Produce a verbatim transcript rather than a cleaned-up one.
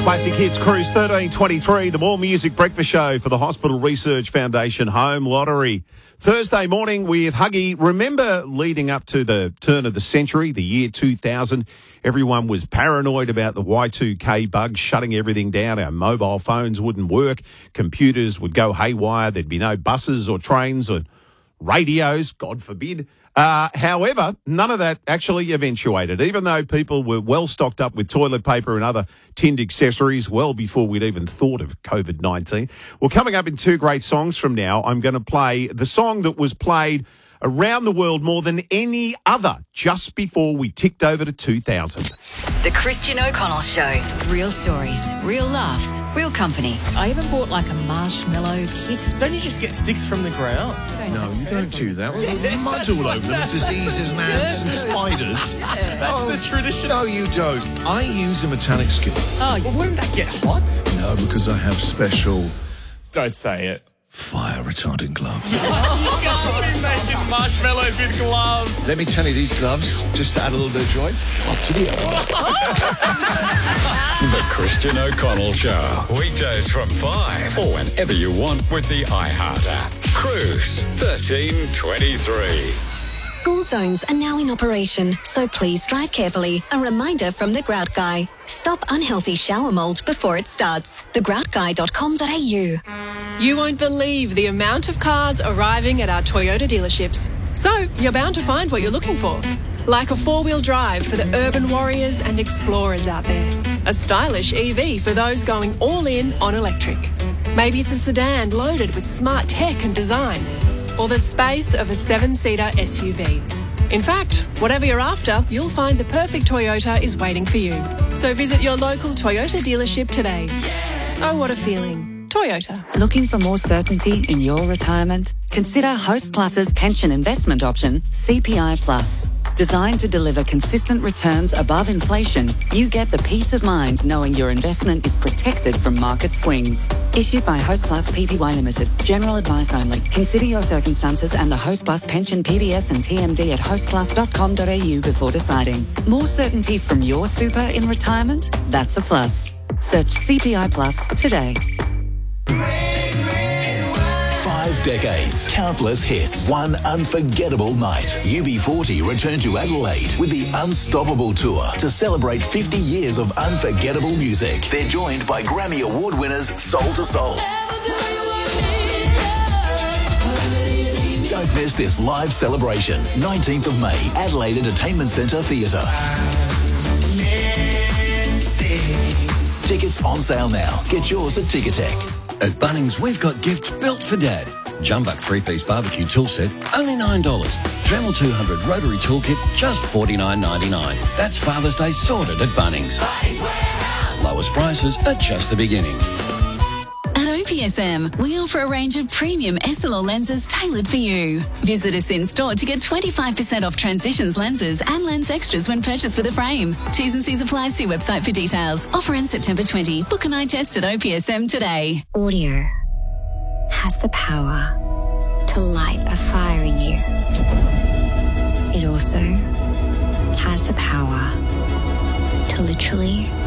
Classic Hits Cruise thirteen twenty-three, the More Music Breakfast Show for the Hospital Research Foundation Home Lottery. Thursday morning with Huggy. Remember leading up to the turn of the century, the year two thousand, everyone was paranoid about the Y two K bug shutting everything down. Our mobile phones wouldn't work. Computers would go haywire. There'd be no buses or trains or radios, God forbid. Uh, however, none of that actually eventuated, even though people were well stocked up with toilet paper and other tinned accessories well before we'd even thought of COVID nineteen. Well, coming up in two great songs from now, I'm going to play the song that was played around the world more than any other just before we ticked over to two thousand. The Christian O'Connell Show. Real stories, real laughs, real company. I even bought like a marshmallow kit. Don't you just get sticks from the ground? No, you don't do that. We'll mud all over them with diseases and ants and spiders. That's Oh, the tradition. No, you don't. I use a metallic skillet. Oh, Well, wouldn't that get hot? No, because I have special Don't say it. fire retardant gloves. You can't be making marshmallows with gloves. Let me tell you, these gloves, just to add a little bit of joy, up to the The Christian O'Connell Show. Weekdays from five or whenever you want with the iHeart app. Cruise thirteen twenty-three. School zones are now in operation, so please drive carefully. A reminder from The Grout Guy. Stop unhealthy shower mould before it starts. the grout guy dot com dot a u. you won't believe the amount of cars arriving at our Toyota dealerships. So you're bound to find what you're looking for. Like a four-wheel drive for the urban warriors and explorers out there. A stylish E V for those going all in on electric. Maybe it's a sedan loaded with smart tech and design. Or the space of a seven-seater S U V. In fact, whatever you're after, you'll find the perfect Toyota is waiting for you. So visit your local Toyota dealership today. Oh, what a feeling. Toyota. Looking for more certainty in your retirement? Consider Host Plus's pension investment option, C P I Plus. Designed to deliver consistent returns above inflation, you get the peace of mind knowing your investment is protected from market swings. Issued by Host Plus Pty Limited. General advice only. Consider your circumstances and the Host Plus pension P D S and T M D at host plus dot com dot a u before deciding. More certainty from your super in retirement? That's a plus. Search C P I Plus today. Five decades, countless hits, one unforgettable night. U B forty returned to Adelaide with the Unstoppable Tour to celebrate fifty years of unforgettable music. They're joined by Grammy Award winners Soul to Soul. Don't miss this live celebration. nineteenth of May, Adelaide Entertainment Centre Theatre. Tickets on sale now. Get yours at Ticketek. At Bunnings, we've got gifts built for Dad. Jumbuck three-piece barbecue tool set, only nine dollars. Dremel two hundred rotary toolkit, just forty-nine ninety-nine. That's Father's Day sorted at Bunnings. Lowest prices are just the beginning. At O P S M, we offer a range of premium S L R lenses tailored for you. Visit us in store to get twenty-five percent off Transitions lenses and lens extras when purchased with a frame. T's and C's apply. See website for details. Offer ends September twentieth. Book an eye test at O P S M today. Audio has the power to light a fire in you. It also has the power to literally